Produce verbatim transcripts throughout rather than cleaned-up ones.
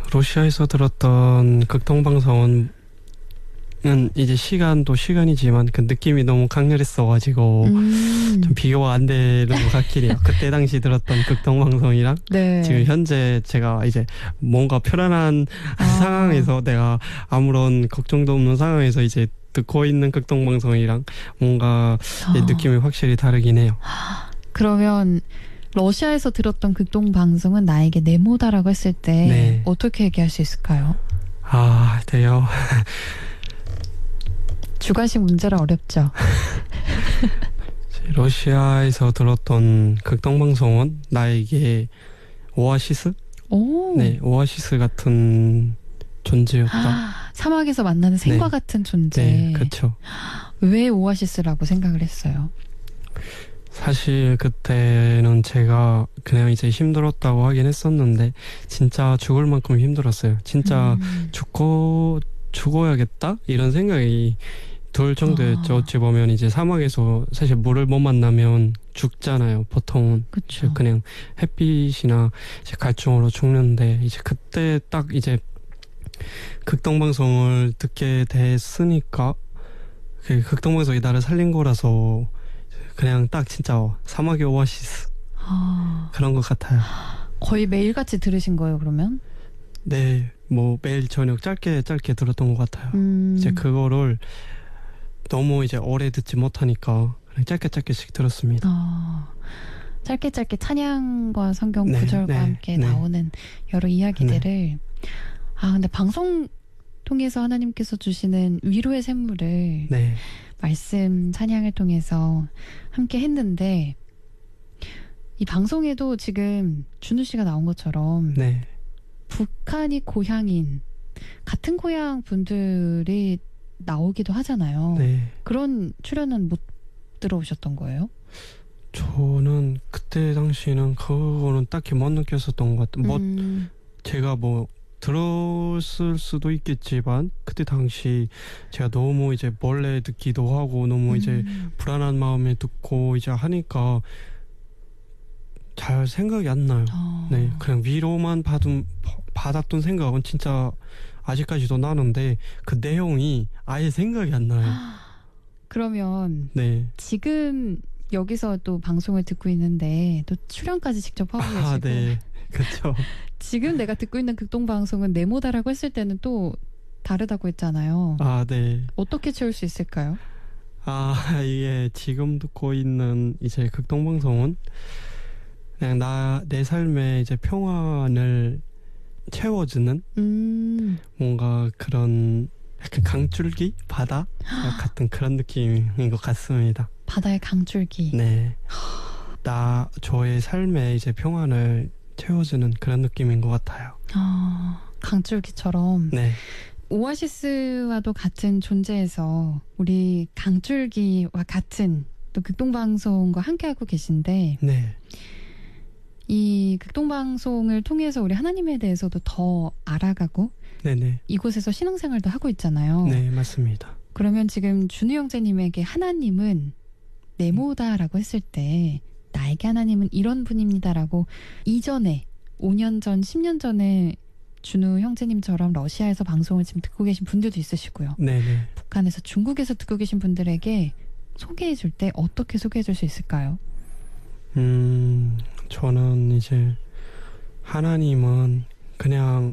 러시아에서 들었던 극동방송은 이제 시간도 시간이지만 그 느낌이 너무 강렬했어가지고 음. 좀 비교가 안 되는 것 같긴 해요. 그때 당시 들었던 극동방송이랑 네. 지금 현재 제가 이제 뭔가 편안한 아. 상황에서 내가 아무런 걱정도 없는 상황에서 이제 듣고 있는 극동방송이랑 뭔가 아. 느낌이 확실히 다르긴 해요. 그러면 러시아에서 들었던 극동방송은 나에게 네모다라고 했을 때 네. 어떻게 얘기할 수 있을까요? 아, 돼요. 주관식 문제라 어렵죠. 러시아에서 들었던 극동방송은 나에게 오아시스? 오. 네, 오아시스 같은 존재였다. 아, 사막에서 만나는 생과 네. 같은 존재. 네, 그렇죠. 왜 오아시스라고 생각을 했어요? 사실 그때는 제가 그냥 이제 힘들었다고 하긴 했었는데 진짜 죽을 만큼 힘들었어요. 진짜 음. 죽고 죽어야겠다 이런 생각이 들 정도였죠. 아. 어찌 보면 이제 사막에서 사실 물을 못 만나면 죽잖아요. 보통은 그쵸. 그냥 햇빛이나 이제 갈증으로 죽는데 이제 그때 딱 이제 극동방송을 듣게 됐으니까 그 극동방송이 나를 살린 거라서 그냥 딱 진짜 사막의 오아시스 아. 그런 것 같아요. 거의 매일같이 들으신 거예요, 그러면? 네, 뭐 매일 저녁 짧게 짧게 들었던 것 같아요. 음. 이제 그거를 너무 이제 오래 듣지 못하니까 그냥 짧게 짧게씩 들었습니다. 아, 짧게 짧게 찬양과 성경 네, 구절과 네, 함께 네. 나오는 여러 이야기들을 네. 아 근데 방송 통해서 하나님께서 주시는 위로의 샘물을 네. 말씀 찬양을 통해서 함께 했는데 이 방송에도 지금 준우 씨가 나온 것처럼 네. 북한이 고향인 같은 고향 분들이 나오기도 하잖아요. 네. 그런 출연은 못 들어오셨던 거예요? 저는 그때 당시에는 그거는 딱히 못 느꼈었던 것 같아요. 뭐 음. 제가 뭐 들었을 수도 있겠지만 그때 당시 제가 너무 이제 몰래 듣기도 하고 너무 음. 이제 불안한 마음에 듣고 이제 하니까 잘 생각이 안 나요. 어. 네, 그냥 위로만 받은, 받았던 생각은 진짜 아직까지도 나는데 그 내용이 아예 생각이 안 나요. 그러면 네. 지금 여기서 또 방송을 듣고 있는데 또 출연까지 직접 하고 계시고 아, 네. 그렇죠. 지금 내가 듣고 있는 극동방송은 네모다라고 했을 때는 또 다르다고 했잖아요. 아, 네. 어떻게 채울 수 있을까요? 아, 이게 지금 듣고 있는 이제 극동방송은 그냥 나, 내 삶에 이제 평안을 채워주는 음. 뭔가 그런 약간 강줄기? 바다? 같은 그런 느낌인 것 같습니다. 바다의 강줄기. 네. 나, 저의 삶에 이제 평안을 채워주는 그런 느낌인 것 같아요. 아, 강줄기처럼. 네. 오아시스와도 같은 존재에서 우리 강줄기와 같은 또 극동방송과 함께하고 계신데 네. 이 극동방송을 통해서 우리 하나님에 대해서도 더 알아가고 네네. 이곳에서 신앙생활도 하고 있잖아요. 네, 맞습니다. 그러면 지금 준우 형제님에게 하나님은 네모다라고 했을 때 나에게 하나님은 이런 분입니다라고 이전에 오 년 전, 십 년 전에 준우 형제님처럼 러시아에서 방송을 지금 듣고 계신 분들도 있으시고요. 네네. 북한에서 중국에서 듣고 계신 분들에게 소개해 줄 때 어떻게 소개해 줄 수 있을까요? 음, 저는 이제 하나님은 그냥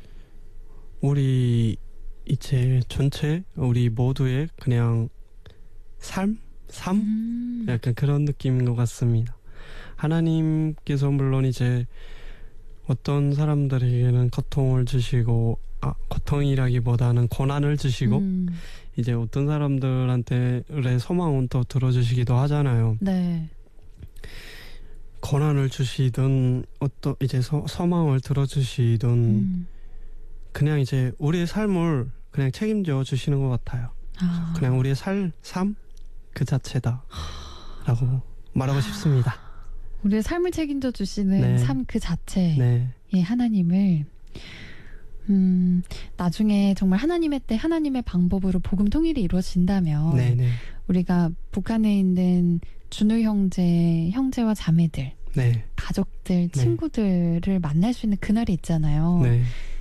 우리 이제 전체 우리 모두의 그냥 삶? 삶? 음. 약간 그런 느낌인 것 같습니다. 하나님께서 물론 이제 어떤 사람들에게는 고통을 주시고 아, 고통이라기보다는 고난을 주시고 음. 이제 어떤 사람들한테의 소망은 또 들어주시기도 하잖아요. 네. 고난을 주시든 어떤 이제 소, 소망을 들어주시든 음. 그냥 이제 우리의 삶을 그냥 책임져 주시는 것 같아요. 아. 그냥 우리의 살, 삶 그 자체다 라고 말하고 싶습니다. 우리의 삶을 책임져 주시는 네. 삶 그 자체의 네. 하나님을 음, 나중에 정말 하나님의 때 하나님의 방법으로 복음 통일이 이루어진다면 네, 네. 우리가 북한에 있는 준우 형제, 형제와 자매들 네. 가족들, 친구들을 만날 수 있는 그날이 있잖아요. 네.